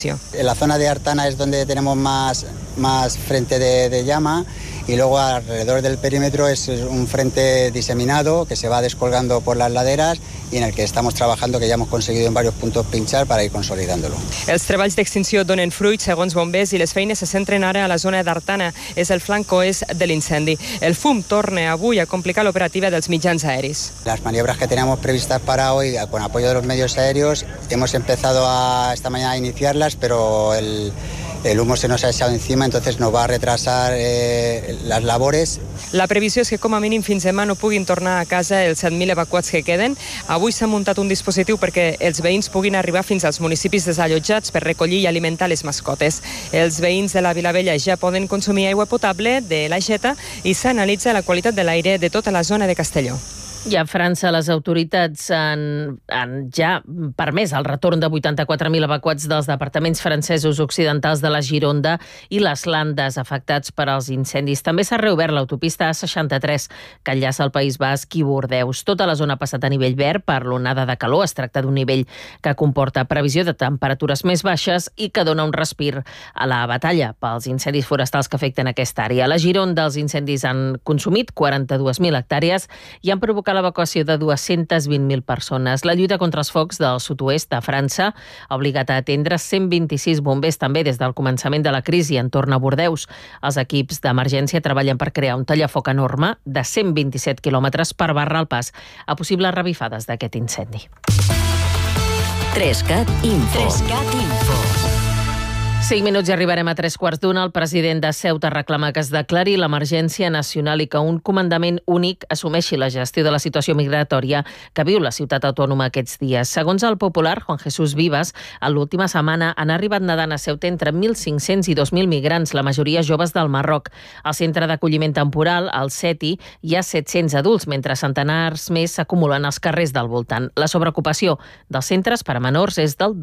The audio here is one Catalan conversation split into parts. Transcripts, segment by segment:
En la zona de Artana es donde tenemos más frente de llama, y luego alrededor del perímetro es un frente diseminado que se va descolgando por las laderas i en el que estamos trabajando, que ya hemos conseguido en varios puntos pinchar para ir consolidándolo. Els treballs d'extinció donen fruits, segons bombers, i les feines se centren ara a la zona d'Artana. És el flanc oest de l'incendi. El fum torna avui a complicar l'operativa dels mitjans aeris. Las maniobras que teníamos previstas para hoy, con apoyo de los medios aéreos, hemos empezado esta mañana a iniciarlas, pero el humo se nos ha echado encima, entonces nos va a retrasar las labores. La previsió és que com a mínim fins demà no puguin tornar a casa els 7.000 evacuats que queden. Avui s'ha muntat un dispositiu perquè els veïns puguin arribar fins als municipis desallotjats per recollir i alimentar les mascotes. Els veïns de la Vilavella ja poden consumir aigua potable de l'Aixeta i s'analitza la qualitat de l'aire de tota la zona de Castelló. I a França les autoritats han ja permès el retorn de 84.000 evacuats dels departaments francesos occidentals de la Gironda i les Landes afectats per als incendis. També s'ha reobert l'autopista A63 que enllaça el País Basc i Bordeus. Tota la zona ha passat a nivell verd per l'onada de calor. Es tracta d'un nivell que comporta previsió de temperatures més baixes i que dona un respir a la batalla pels incendis forestals que afecten aquesta àrea. A la Gironda els incendis han consumit 42.000 hectàrees i han provocat l'evacuació de 220.000 persones. La lluita contra els focs del sud-oest de França ha obligat a atendre 126 bombers també des del començament de la crisi entorn a Bordeus. Els equips d'emergència treballen per crear un tallafoc enorme de 127 quilòmetres per barrar el pas a possibles revifades d'aquest incendi. 3CAT Info. 5 minuts i arribarem a 3:15. El president de Ceuta reclama que es declari l'emergència nacional i que un comandament únic assumeixi la gestió de la situació migratòria que viu la ciutat autònoma aquests dies. Segons el popular Juan Jesús Vivas, en l'última setmana han arribat nedant a Ceuta entre 1.500 i 2.000 migrants, la majoria joves del Marroc. Al centre d'acolliment temporal, al CETI, hi ha 700 adults, mentre centenars més s'acumulen als carrers del voltant. La sobreocupació dels centres per a menors és del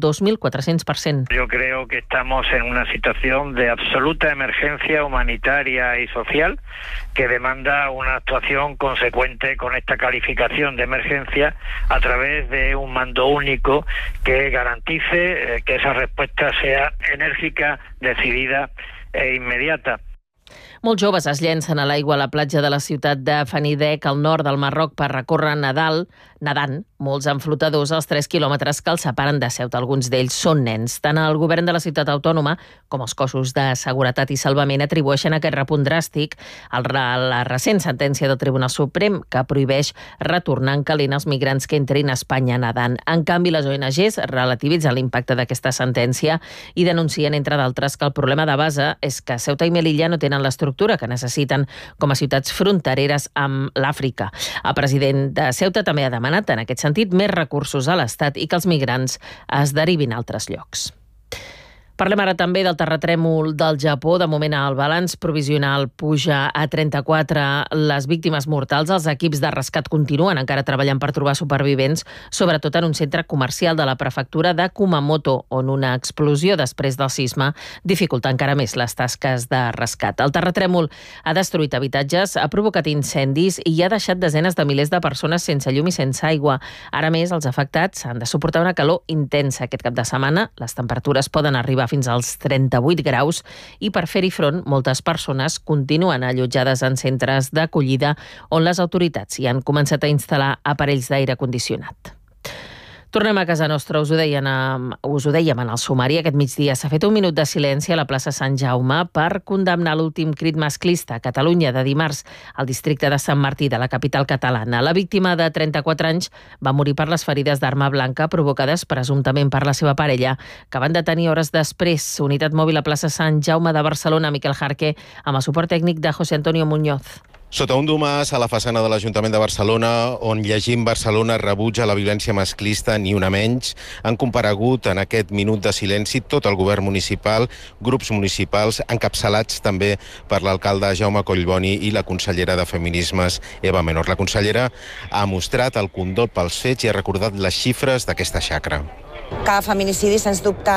2.400%. Yo creo que estamos en una situación de absoluta emergencia humanitaria y social que demanda una actuación consecuente con esta calificación de emergencia a través de un mando único que garantice que esa respuesta sea enérgica, decidida e inmediata. Molts joves es llencen a l'aigua a la platja de la ciutat de Fanidec, al nord del Marroc, per recórrer nedant, molts amb flotadors als 3 quilòmetres que els separen de Ceuta. Alguns d'ells són nens. Tant el govern de la ciutat autònoma com els cossos de seguretat i salvament atribueixen aquest repunt dràstic a la recent sentència del Tribunal Suprem que prohibeix retornar en calent els migrants que entrin a Espanya nedant. En canvi, les ONGs relativitzen l'impacte d'aquesta sentència i denuncien, entre d'altres, que el problema de base és que Ceuta i Melilla no tenen l'estructura que necessiten com a ciutats frontereres amb l'Àfrica. El president de Ceuta també ha demanat, en aquest sentit, més recursos a l'Estat i que els migrants es derivin a altres llocs. Parlem ara també del terratrèmol del Japó. De moment, el balanç provisional puja a 34 les víctimes mortals. Els equips de rescat continuen encara treballant per trobar supervivents, sobretot en un centre comercial de la prefectura de Kumamoto, on una explosió després del sisme dificulta encara més les tasques de rescat. El terratrèmol ha destruït habitatges, ha provocat incendis i ha deixat desenes de milers de persones sense llum i sense aigua. Ara més, els afectats han de suportar una calor intensa. Aquest cap de setmana les temperatures poden arribar fins als 38 graus i per fer-hi front moltes persones continuen allotjades en centres d'acollida on les autoritats hi han començat a instal·lar aparells d'aire condicionat. Tornem a casa nostra, us ho dèiem en el sumari. Aquest migdia s'ha fet un minut de silenci a la plaça Sant Jaume per condemnar l'últim crit masclista a Catalunya de dimarts al districte de Sant Martí de la capital catalana. La víctima de 34 anys va morir per les ferides d'arma blanca provocades presumptament per la seva parella, que van detenir hores després. Unitat mòbil a plaça Sant Jaume de Barcelona, Miquel Jarque, amb el suport tècnic de José Antonio Muñoz. Sota un domàs a la façana de l'Ajuntament de Barcelona, on llegim Barcelona rebutja la violència masclista, ni una menys, han comparegut en aquest minut de silenci tot el govern municipal, grups municipals, encapçalats també per l'alcalde Jaume Collboni i la consellera de Feminismes, Eva Menor. La consellera ha mostrat el condol pels fets i ha recordat les xifres d'aquesta xacra. Cada feminicidi, sens dubte,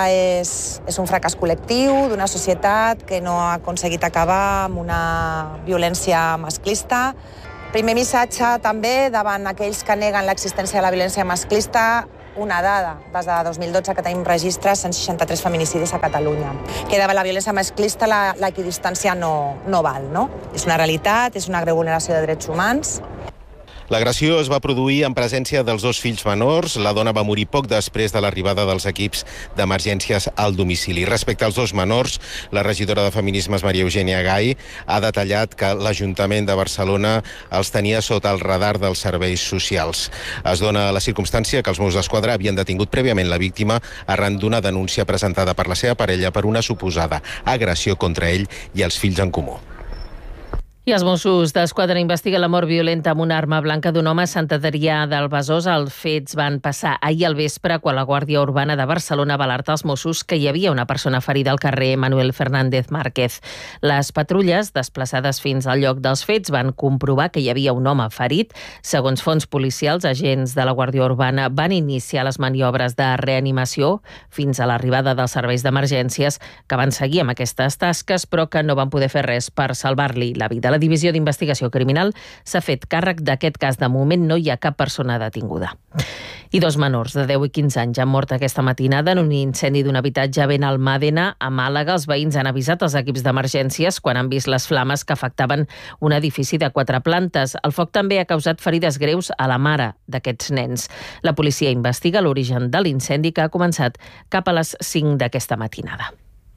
és un fracàs col·lectiu d'una societat que no ha aconseguit acabar amb una violència masclista. Primer missatge també davant aquells que neguen l'existència de la violència masclista, una dada des de 2012 que tenim registres, 163 feminicidis a Catalunya. Que davant la violència masclista l'equidistància no val, no? És una realitat, és una greu vulneració de drets humans. L'agressió es va produir en presència dels dos fills menors. La dona va morir poc després de l'arribada dels equips d'emergències al domicili. Respecte als dos menors, la regidora de Feminismes, Maria Eugènia Gai, ha detallat que l'Ajuntament de Barcelona els tenia sota el radar dels serveis socials. Es dona la circumstància que els Mossos d'Esquadra havien detingut prèviament la víctima arran d'una denúncia presentada per la seva parella per una suposada agressió contra ell i els fills en comú. I els Mossos d'Esquadra investiguen la mort violenta amb una arma blanca d'un home a Sant Adrià del Besòs. Els fets van passar ahir al vespre quan la Guàrdia Urbana de Barcelona va alertar als Mossos que hi havia una persona ferida al carrer Manuel Fernández Márquez. Les patrulles, desplaçades fins al lloc dels fets, van comprovar que hi havia un home ferit. Segons fonts policials, agents de la Guàrdia Urbana van iniciar les maniobres de reanimació fins a l'arribada dels serveis d'emergències, que van seguir amb aquestes tasques, però que no van poder fer res per salvar-li la vida. La Divisió d'Investigació Criminal s'ha fet càrrec d'aquest cas. De moment no hi ha cap persona detinguda. I dos menors de 10 i 15 anys han mort aquesta matinada en un incendi d'un habitatge a Benalmàdena, a Màlaga. Els veïns han avisat els equips d'emergències quan han vist les flames que afectaven un edifici de 4 plantes. El foc també ha causat ferides greus a la mare d'aquests nens. La policia investiga l'origen de l'incendi, que ha començat cap a les 5 d'aquesta matinada.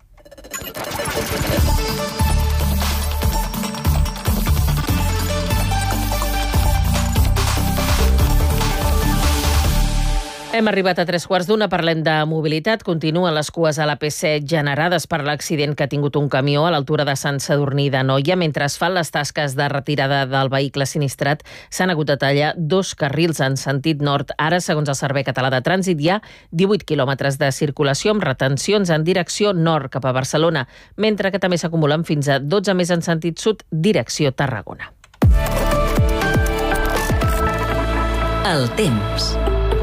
Hem arribat a 3:15, parlem de mobilitat. Continuen les cues a l'AP7 generades per l'accident que ha tingut un camió a l'altura de Sant Sadurní d'Anoia. Mentre es fan les tasques de retirada del vehicle sinistrat, s'han hagut de tallar 2 carrils en sentit nord. Ara, segons el Servei Català de Trànsit, hi ha 18 quilòmetres de circulació amb retencions en direcció nord cap a Barcelona, mentre que també s'acumulen fins a 12 més en sentit sud, direcció Tarragona. El temps.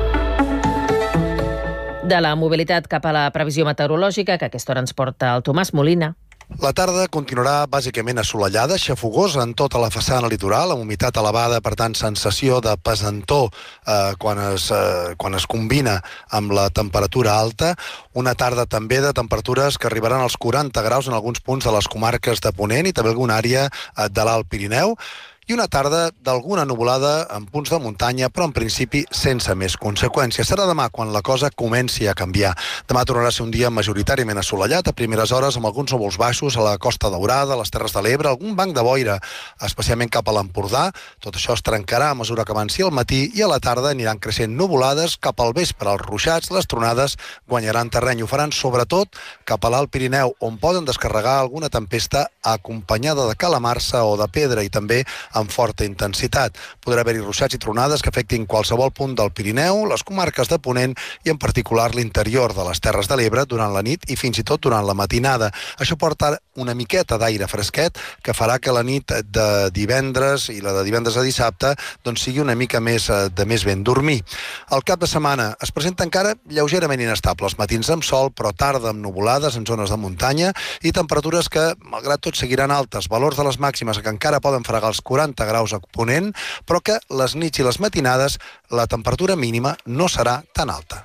De la mobilitat cap a la previsió meteorològica, que a aquesta hora ens porta el Tomàs Molina. La tarda continuarà bàsicament assolellada, xafogosa en tota la façana litoral, amb humitat elevada, per tant, sensació de pesantor quan es combina amb la temperatura alta. Una tarda també de temperatures que arribaran als 40 graus en alguns punts de les comarques de Ponent i també alguna àrea de l'Alt Pirineu. I una tarda d'alguna nuvolada en punts de muntanya, però en principi sense més conseqüències. Serà demà quan la cosa comenci a canviar. Demà tornarà a ser un dia majoritàriament assolellat, a primeres hores amb alguns núvols baixos a la Costa Daurada, a les Terres de l'Ebre, algun banc de boira, especialment cap a l'Empordà. Tot això es trencarà a mesura que avanci el matí i a la tarda aniran creixent nuvolades cap al vespre. Els ruixats, les tronades guanyaran terreny. Ho faran sobretot cap a l'Alt Pirineu, on poden descarregar alguna tempesta acompanyada de calamarsa o de pedra i també amb forta intensitat. Podrà haver-hi ruixats i tronades que afectin qualsevol punt del Pirineu, les comarques de Ponent i en particular l'interior de les Terres de l'Ebre durant la nit i fins i tot durant la matinada. Això porta una miqueta d'aire fresquet que farà que la nit de divendres i la de divendres a dissabte doncs sigui una mica més de més ben dormir. El cap de setmana es presenta encara lleugerament inestable. Els matins amb sol, però tarda amb nuvolades en zones de muntanya i temperatures que, malgrat tot, seguiran altes. Valors de les màximes que encara poden fregar els 40 graus a Ponent, però que les nits i les matinades la temperatura mínima no serà tan alta.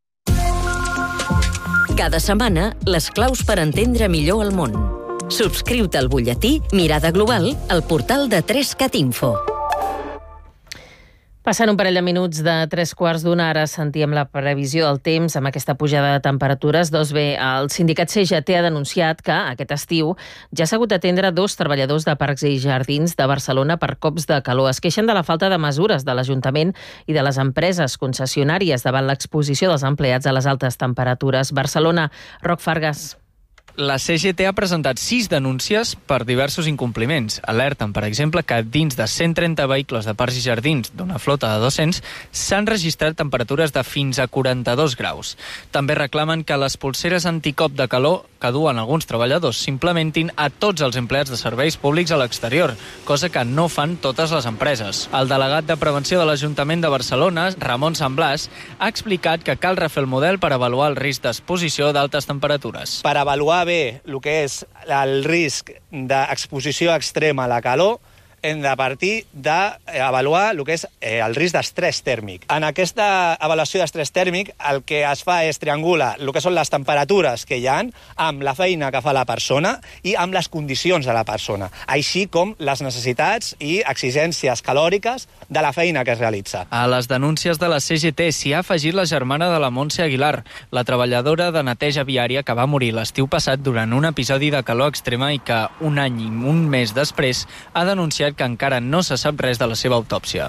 Cada setmana, les claus per entendre millor el món. Subscriu-te al butlletí Mirada Global al portal de 3cat Info. Passant un parell de minuts de 3:15, ara sentíem la previsió del temps amb aquesta pujada de temperatures. Doncs bé, el sindicat CGT ha denunciat que aquest estiu ja s'ha hagut d'atendre 2 treballadors de Parcs i Jardins de Barcelona per cops de calor. Es queixen de la falta de mesures de l'Ajuntament i de les empreses concessionàries davant l'exposició dels empleats a les altes temperatures. Barcelona, Roc Fargas. La CGT ha presentat 6 denúncies per diversos incompliments. Alerten, per exemple, que dins de 130 vehicles de Parcs i Jardins d'una flota de 200 s'han registrat temperatures de fins a 42 graus. També reclamen que les polseres anticop de calor que duen alguns treballadors s'implementin a tots els empleats de serveis públics a l'exterior, cosa que no fan totes les empreses. El delegat de Prevenció de l'Ajuntament de Barcelona, Ramon Sant Blas, ha explicat que cal refer el model per avaluar el risc d'exposició d'altes temperatures. Per avaluar bé el que és el risc d'exposició extrema a la calor, hem de partir d'avaluar el que és el risc d'estrès tèrmic. En aquesta avaluació d'estrès tèrmic el que es fa és triangular el que són les temperatures que hi ha amb la feina que fa la persona i amb les condicions de la persona, així com les necessitats i exigències calòriques de la feina que es realitza. A les denúncies de la CGT s'hi ha afegit la germana de la Montse Aguilar, la treballadora de neteja viària que va morir l'estiu passat durant un episodi de calor extrema i que un any i un mes després ha denunciat que encara no se sap res de la seva autòpsia.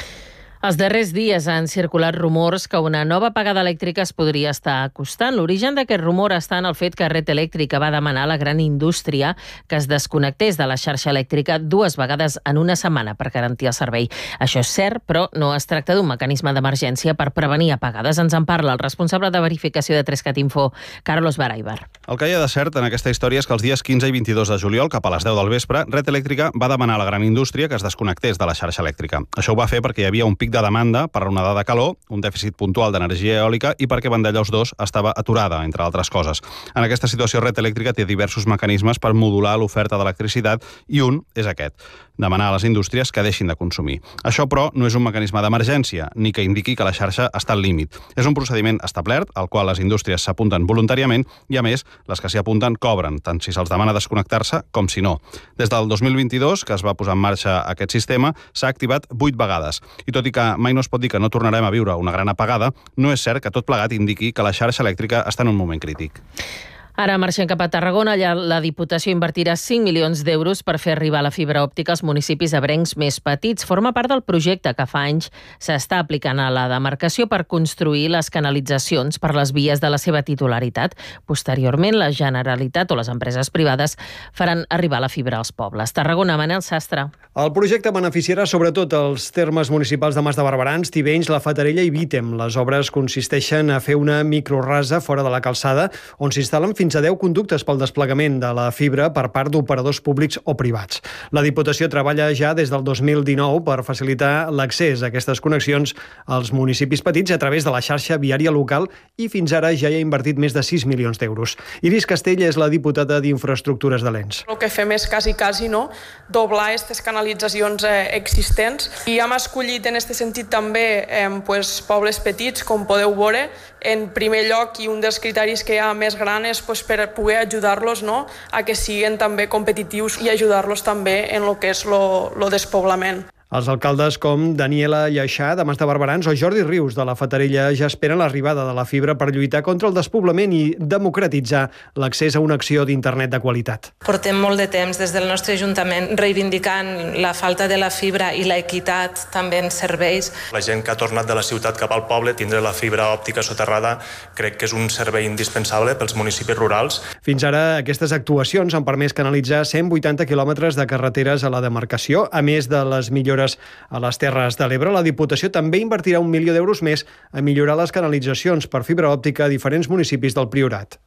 Els darrers dies han circulat rumors que una nova apagada elèctrica es podria estar acostant. L'origen d'aquest rumor està en el fet que Red Eléctrica va demanar a la gran indústria que es desconnectés de la xarxa elèctrica 2 vegades en una setmana per garantir el servei. Això és cert, però no es tracta d'un mecanisme d'emergència per prevenir apagades. Ens en parla el responsable de verificació de 3CAT Info, Carlos Baraibar. El que hi ha de cert en aquesta història és que els dies 15 i 22 de juliol, cap a les 10 del vespre, Red Eléctrica va demanar a la gran indústria que es desconnectés de la xarxa elèctrica. Això ho va fer perquè hi havia un pic de demanda per onada de calor, un dèficit puntual d'energia eòlica i perquè Vandellòs 2 estava aturada, entre altres coses. En aquesta situació, Red Eléctrica té diversos mecanismes per modular l'oferta d'electricitat i un és aquest, demanar a les indústries que deixin de consumir. Això, però, no és un mecanisme d'emergència, ni que indiqui que la xarxa està al límit. És un procediment establert, al qual les indústries s'apunten voluntàriament i, a més, les que s'hi apunten cobren, tant si se'ls demana desconnectar-se com si no. Des del 2022, que es va posar en marxa aquest sistema, s'ha activat 8 vegades. I tot i que mai no es pot dir que no tornarem a viure una gran apagada, no és cert que tot plegat indiqui que la xarxa elèctrica està en un moment crític. Ara marxem cap a Tarragona. Allà la Diputació invertirà 5 milions d'euros per fer arribar la fibra òptica als municipis ebrencs més petits. Forma part del projecte que fa anys s'està aplicant a la demarcació per construir les canalitzacions per les vies de la seva titularitat. Posteriorment, la Generalitat o les empreses privades faran arribar la fibra als pobles. Tarragona, Manel Sastre. El projecte beneficiarà sobretot els termes municipals de Mas de Barberans, Tivenys, La Fatarella i Vítem. Les obres consisteixen a fer una microrasa fora de la calçada on s'instal·len fins a 10 conductes pel desplegament de la fibra per part d'operadors públics o privats. La Diputació treballa ja des del 2019 per facilitar l'accés a aquestes connexions als municipis petits a través de la xarxa viària local i fins ara ja hi ha invertit més de 6 milions d'euros. Iris Castell és la diputada d'Infraestructures de l'ENS. El que fem és quasi no doblar aquestes canalitzacions existents i hem escollit en aquest sentit també pobles petits, com podeu veure, en primer lloc, i un dels criteris que hi ha més gran és per poder ajudar-los a que siguin també competitius i ajudar-los també en el que és el despoblament. Els alcaldes com Daniela Lleixà, de Mas de Barberans, o Jordi Rius, de La Fatarella, ja esperen l'arribada de la fibra per lluitar contra el despoblament i democratitzar l'accés a una acció d'internet de qualitat. Portem molt de temps des del nostre Ajuntament reivindicant la falta de la fibra i l'equitat també en serveis. La gent que ha tornat de la ciutat cap al poble, tindre la fibra òptica soterrada, crec que és un servei indispensable pels municipis rurals. Fins ara, aquestes actuacions han permès canalitzar 180 quilòmetres de carreteres a la demarcació, a més de les millores a les Terres de l'Ebre. La Diputació també invertirà 1 milió d'euros més a millorar les canalitzacions per fibra òptica a diferents municipis del Priorat.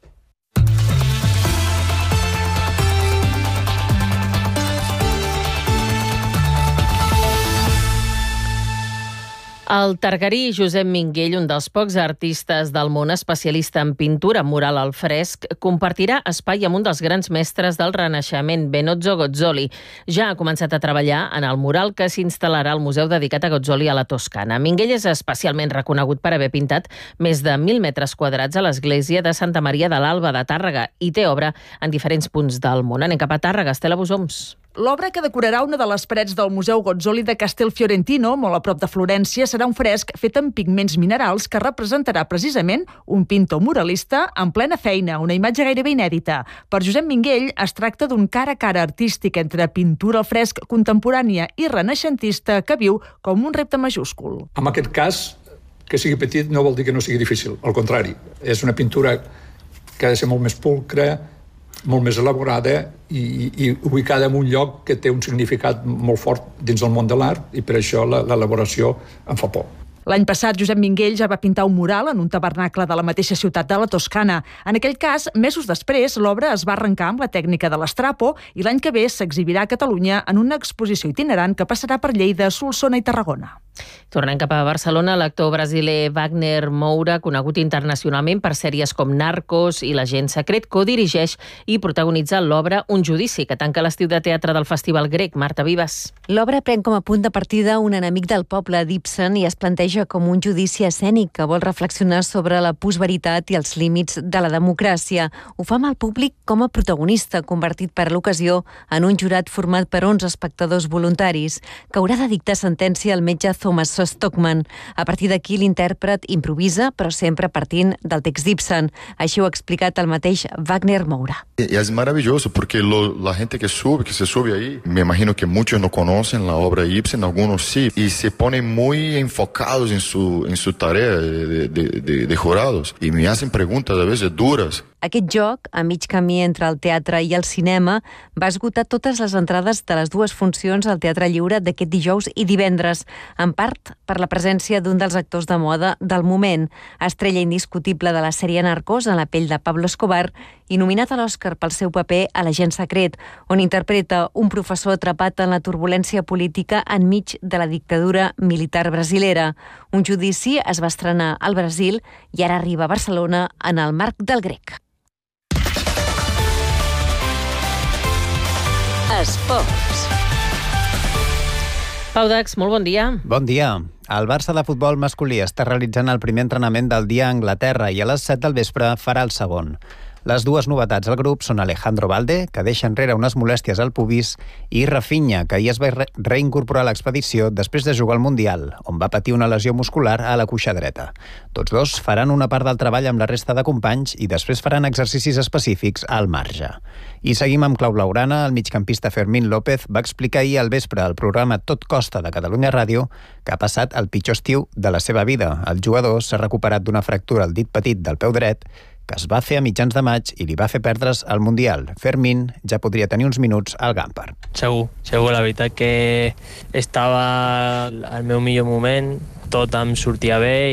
El targarí Josep Minguell, un dels pocs artistes del món especialista en pintura mural al fresc, compartirà espai amb un dels grans mestres del Renaixement, Benozzo Gozzoli. Ja ha començat a treballar en el mural que s'instal·larà al museu dedicat a Gozzoli a la Toscana. Minguell és especialment reconegut per haver pintat més de 1.000 metres quadrats a l'església de Santa Maria de l'Alba de Tàrrega i té obra en diferents punts del món. Anem cap a Tàrrega, Estela Bosoms. L'obra que decorarà una de les parets del Museu Gozzoli de Castelfiorentino, molt a prop de Florència, serà un fresc fet amb pigments minerals que representarà precisament un pintor muralista en plena feina, una imatge gairebé inèdita. Per Josep Minguell es tracta d'un cara a cara artístic entre pintura al fresc contemporània i renaixentista que viu com un repte majúscul. En aquest cas, que sigui petit no vol dir que no sigui difícil, al contrari. És una pintura que ha de ser molt més pulcra, molt més elaborada i ubicada en un lloc que té un significat molt fort dins del món de l'art i per això l'elaboració em fa por. L'any passat, Josep Minguell ja va pintar un mural en un tabernacle de la mateixa ciutat de la Toscana. En aquell cas, mesos després, l'obra es va arrencar amb la tècnica de l'estrapo i l'any que ve s'exhibirà a Catalunya en una exposició itinerant que passarà per Lleida, Solsona i Tarragona. Tornem cap a Barcelona. L'actor brasiler Wagner Moura, conegut internacionalment per sèries com Narcos i L'agent secret, codirigeix i protagonitza l'obra Un judici, que tanca l'estiu de teatre del Festival Grec. Marta Vives. L'obra pren com a punt de partida un enemic del poble d'Ibsen i es planteja com un judici escènic que vol reflexionar sobre la postveritat i els límits de la democràcia. Ho fa amb el públic com a protagonista, convertit per l'ocasió en un jurat format per 11 espectadors voluntaris, que haurà de dictar sentència al metge Thomas Stockman. A partir d'aquí, l'intèrpret improvisa, però sempre partint del text d'Ibsen. Així ho ha explicat el mateix Wagner Moura. Es maravilloso porque la gente que se sube ahí, me imagino que muchos no conocen la obra Ibsen, algunos sí, y se ponen muy enfocados en su tarea de jurados y me hacen preguntas a veces duras. Aquest joc, a mig camí entre el teatre i el cinema, va esgotar totes les entrades de les dues funcions al Teatre Lliure d'aquest dijous i divendres, en part per la presència d'un dels actors de moda del moment, estrella indiscutible de la sèrie Narcos en la pell de Pablo Escobar i nominat a l'Oscar pel seu paper a L'agent secret, on interpreta un professor atrapat en la turbulència política enmig de la dictadura militar brasilera. Un judici es va estrenar al Brasil i ara arriba a Barcelona en el marc del Grec. Esports. Pau Dax, molt bon dia. Bon dia. El Barça de futbol masculí està realitzant el primer entrenament del dia a Anglaterra i a les 7 del vespre farà el segon. Les dues novetats al grup són Alejandro Balde, que deixa enrere unes molèsties al pubis, i Rafinha, que ahir es va reincorporar a l'expedició després de jugar al Mundial, on va patir una lesió muscular a la cuixa dreta. Tots dos faran una part del treball amb la resta de companys i després faran exercicis específics al marge. I seguim amb clau blaugrana. El migcampista Fermín López va explicar ahir al vespre al programa Tot Costa de Catalunya Ràdio que ha passat el pitjor estiu de la seva vida. El jugador s'ha recuperat d'una fractura al dit petit del peu dret que es va fer a mitjans de maig i li va fer perdre's el Mundial. Fermín ja podria tenir uns minuts al Gampar. Segur. La veritat que estava al meu millor moment, tot em sortia bé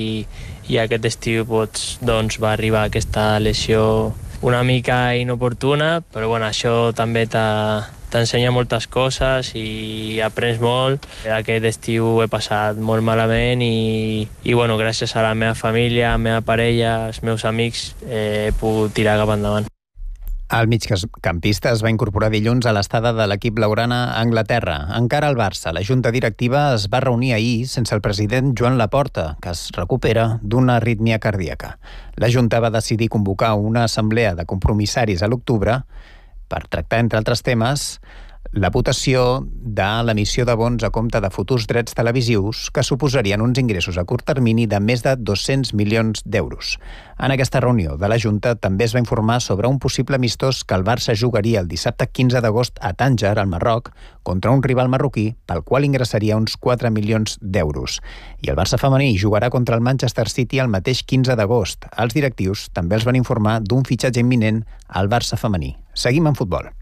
i aquest estiu doncs, va arribar aquesta lesió una mica inoportuna, però bueno, això també t'ensenya moltes coses i aprens molt. Aquest estiu he passat molt malament i bueno, gràcies a la meva família, a la meva parella, als meus amics, he pogut tirar cap endavant. El migcampista es va incorporar dilluns a l'estada de l'equip blaugrana a Anglaterra. Encara al Barça, la junta directiva es va reunir ahir sense el president Joan Laporta, que es recupera d'una arrítmia cardíaca. La junta va decidir convocar una assemblea de compromissaris a l'octubre per tractar, entre altres temes, la votació de l'emissió de bons a compte de futurs drets televisius que suposarien uns ingressos a curt termini de més de 200 milions d'euros. En aquesta reunió de la Junta també es va informar sobre un possible amistós que el Barça jugaria el dissabte 15 d'agost a Tànger, al Marroc, contra un rival marroquí pel qual ingressaria uns 4 milions d'euros. I el Barça femení jugarà contra el Manchester City el mateix 15 d'agost. Els directius també els van informar d'un fitxatge imminent al Barça femení. Seguim en futbol.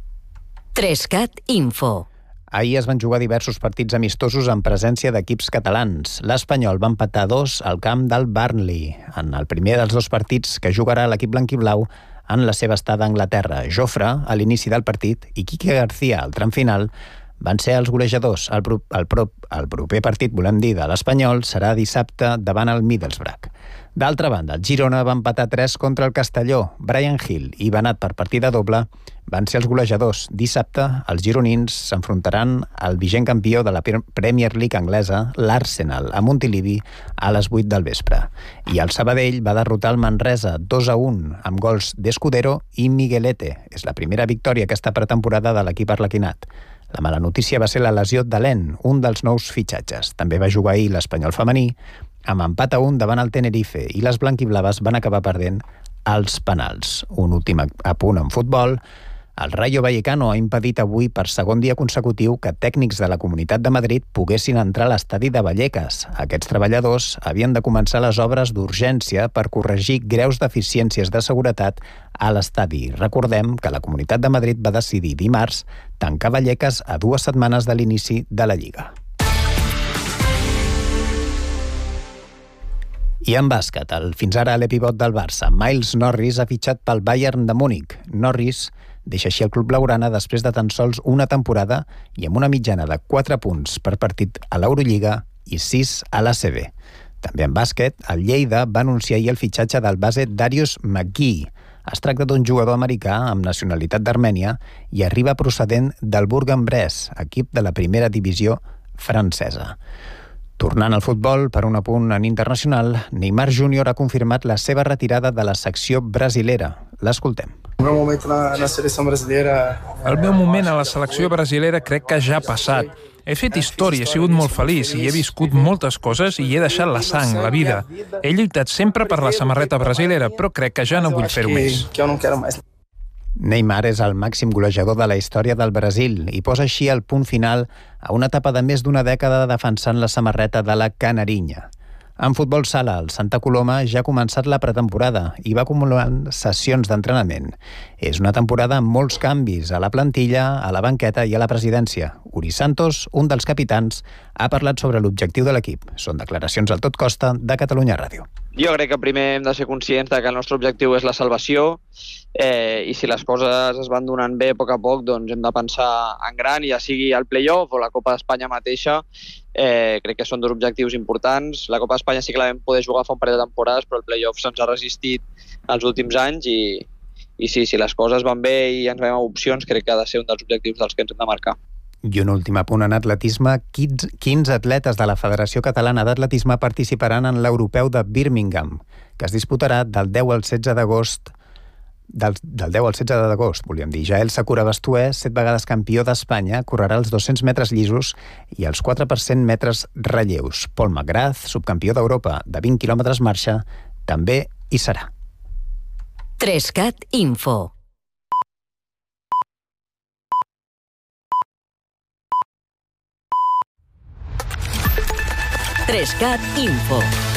3CAT Info. Ahir es van jugar diversos partits amistosos en presència d'equips catalans. L'Espanyol va empatar 2 al camp del Burnley, en el primer dels dos partits que jugarà l'equip blanquiblau en la seva estada a Anglaterra. Jofre, a l'inici del partit, i Quique García, al tram final, van ser els golejadors. El proper partit, volem dir, de l'Espanyol serà dissabte davant el Middlesbrough. D'altra banda, el Girona va empatar 3 contra el Castelló. Brian Hill i Benat per partida doble van ser els golejadors. Dissabte, els gironins s'enfrontaran al vigent campió de la Premier League anglesa, l'Arsenal, a Montilivi, a les 8 del vespre. I el Sabadell va derrotar el Manresa 2-1 amb gols d'Escudero i Miguelete. És la primera victòria aquesta pretemporada de l'equip arlequinat. La mala notícia va ser la lesió d'Alen, un dels nous fitxatges. També va jugar ahir l'Espanyol femení, amb empat a 1 davant el Tenerife, i les blanquiblaves van acabar perdent als penals. Un últim apunt en futbol. El Rayo Vallecano ha impedit avui per segon dia consecutiu que tècnics de la Comunitat de Madrid poguessin entrar a l'estadi de Vallecas. Aquests treballadors havien de començar les obres d'urgència per corregir greus deficiències de seguretat a l'estadi. Recordem que la Comunitat de Madrid va decidir dimarts tancar Vallecas a 2 setmanes de l'inici de la Lliga. I en bàsquet, fins ara l'epivot del Barça, Miles Norris, ha fitxat pel Bayern de Múnich. Norris deixa així el club blaugrana després de tan sols una temporada i amb una mitjana de 4 punts per partit a l'Eurolliga i 6 a l'ACB. També en bàsquet, el Lleida va anunciar ahir el fitxatge del base Darius McGee. Es tracta d'un jugador americà amb nacionalitat d'Armènia i arriba procedent del Bourg-en-Bresse, equip de la primera divisió francesa. Tornant al futbol, per un apunt en internacional, Neymar Júnior ha confirmat la seva retirada de la secció brasilera. L'escoltem. El meu moment a la selecció brasilera crec que ja ha passat. He fet història, he sigut molt feliç i he viscut moltes coses i he deixat la sang, la vida. He lluitat sempre per la samarreta brasilera, però crec que ja no vull fer-ho més. Neymar és el màxim golejador de la història del Brasil i posa així el punt final a una etapa de més d'una dècada defensant la samarreta de la Canarinya. En futbol sala, el Santa Coloma ja ha començat la pretemporada i va acumulant sessions d'entrenament. És una temporada amb molts canvis a la plantilla, a la banqueta i a la presidència. Uri Santos, un dels capitans, ha parlat sobre l'objectiu de l'equip. Són declaracions al Tot Costa de Catalunya Ràdio. Jo crec que primer hem de ser conscients que el nostre objectiu és la salvació i si les coses es van donant bé a poc, doncs hem de pensar en gran, ja sigui el play-off o la Copa d'Espanya mateixa. Crec que són dos objectius importants. La Copa d'Espanya sí que la vam poder jugar fa un parell de temporades, però el play-off se'ns ha resistit els últims anys i sí, si les coses van bé i ens veiem opcions, crec que ha de ser un dels objectius dels que ens hem de marcar. I un últim apunt en atletisme, 15 atletes de la Federació Catalana d'Atletisme participaran en l'Europeu de Birmingham, que es disputarà del 10 al 16 d'agost. Del 10 al 16 d'agost, volíem dir. Jael Sakura Bastué, 7 vegades campió d'Espanya, correrà els 200 metres llisos i els 4% metres relleus. Paul McGrath, subcampió d'Europa de 20 quilòmetres marxa, també hi serà. 3CAT Info. Info.